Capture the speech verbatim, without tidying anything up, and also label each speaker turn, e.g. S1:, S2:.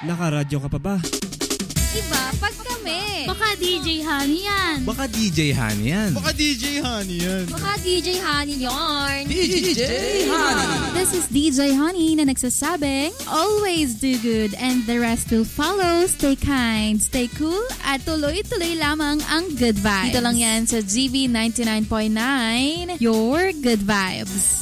S1: Nakaradyo ka pa ba?
S2: Iba, pag kami.
S3: Baka D J Honey yan.
S1: Baka D J Honey yan.
S4: Baka D J Honey yan.
S2: Baka D J Honey yarn.
S1: D J Honey.
S3: This is D J Honey na nagsasabing, always do good and the rest will follow. Stay kind, stay cool, at tuloy-tuloy lamang ang good vibes. Dito lang yan sa G V ninety-nine point nine, your good vibes.